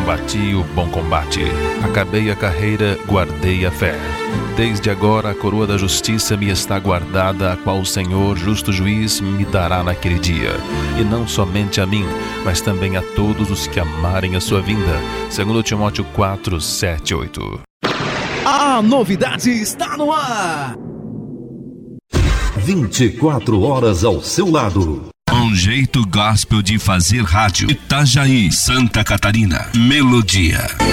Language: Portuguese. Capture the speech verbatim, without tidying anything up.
combati o bom combate, acabei a carreira, guardei a fé. Desde agora a coroa da justiça me está guardada, a qual o Senhor, justo juiz, me dará naquele dia. E não somente a mim, mas também a todos os que amarem a sua vinda. Segundo Timóteo quatro, sete, oito. A novidade está no ar! vinte e quatro horas ao seu lado. Um jeito gospel de fazer rádio. Itajaí, Santa Catarina. Melodia.